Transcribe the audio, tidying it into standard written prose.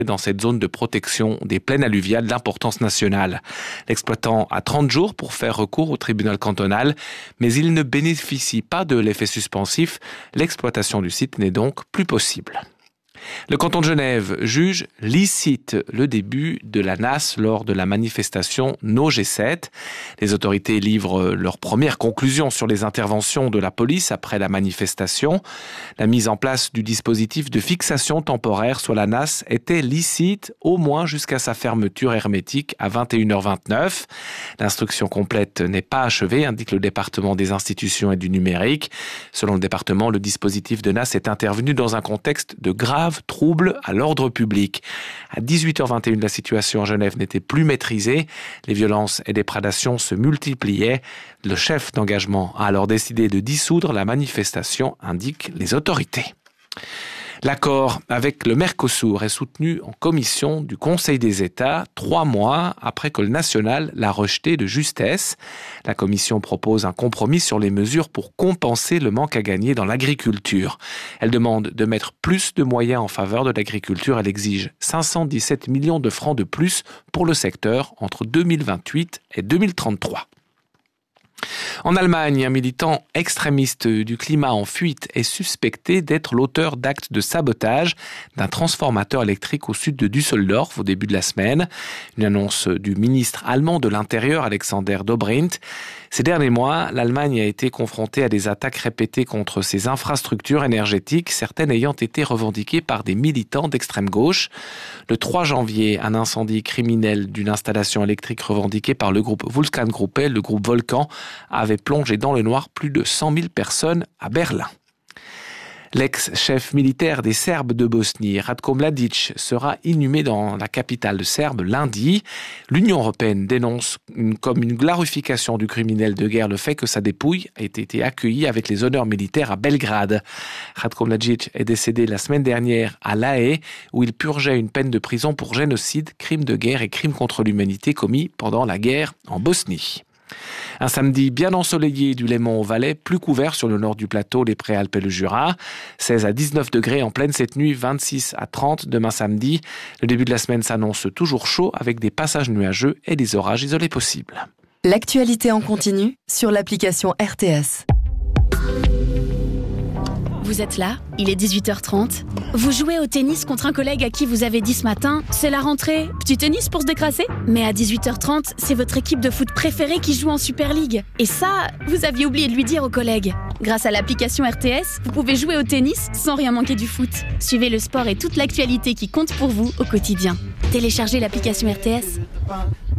dans cette zone de protection des plaines alluviales d'importance nationale. L'exploitant a 30 jours pour faire recours au tribunal cantonal, mais il ne bénéficie pas de l'effet suspensif. L'exploitation du site n'est donc plus possible. Le canton de Genève juge licite le début de la NAS lors de la manifestation No G7. Les autorités livrent leurs premières conclusions sur les interventions de la police après la manifestation. La mise en place du dispositif de fixation temporaire sur la NAS était licite au moins jusqu'à sa fermeture hermétique à 21h29. L'instruction complète n'est pas achevée, indique le département des institutions et du numérique. Selon le département, le dispositif de NAS est intervenu dans un contexte de grave troubles à l'ordre public. À 18h21, la situation à Genève n'était plus maîtrisée. Les violences et déprédations se multipliaient. Le chef d'engagement a alors décidé de dissoudre la manifestation, indiquent les autorités. L'accord avec le Mercosur est soutenu en commission du Conseil des États 3 mois après que le national l'a rejeté de justesse. La commission propose un compromis sur les mesures pour compenser le manque à gagner dans l'agriculture. Elle demande de mettre plus de moyens en faveur de l'agriculture. Elle exige 517 millions de francs de plus pour le secteur entre 2028 et 2033. En Allemagne, un militant extrémiste du climat en fuite est suspecté d'être l'auteur d'actes de sabotage d'un transformateur électrique au sud de Düsseldorf au début de la semaine. Une annonce du ministre allemand de l'Intérieur, Alexander Dobrindt. Ces derniers mois, l'Allemagne a été confrontée à des attaques répétées contre ses infrastructures énergétiques, certaines ayant été revendiquées par des militants d'extrême gauche. Le 3 janvier, un incendie criminel d'une installation électrique revendiquée par le groupe Vulkangruppe, le groupe Volcan, avait plongé dans le noir plus de 100 000 personnes à Berlin. L'ex-chef militaire des Serbes de Bosnie, Ratko Mladic, sera inhumé dans la capitale serbe lundi. L'Union européenne dénonce comme une glorification du criminel de guerre le fait que sa dépouille ait été accueillie avec les honneurs militaires à Belgrade. Ratko Mladic est décédé la semaine dernière à La Haye, où il purgeait une peine de prison pour génocide, crime de guerre et crime contre l'humanité commis pendant la guerre en Bosnie. Un samedi bien ensoleillé du Léman au Valais, plus couvert sur le nord du plateau, les Préalpes et le Jura. 16 à 19 degrés en pleine cette nuit, 26 à 30 demain samedi. Le début de la semaine s'annonce toujours chaud avec des passages nuageux et des orages isolés possibles. L'actualité en continu sur l'application RTS. Vous êtes là, il est 18h30. Vous jouez au tennis contre un collègue à qui vous avez dit ce matin « C'est la rentrée, petit tennis pour se décrasser ?» Mais à 18h30, c'est votre équipe de foot préférée qui joue en Super League. Et ça, vous aviez oublié de lui dire au collègue. Grâce à l'application RTS, vous pouvez jouer au tennis sans rien manquer du foot. Suivez le sport et toute l'actualité qui compte pour vous au quotidien. Téléchargez l'application RTS.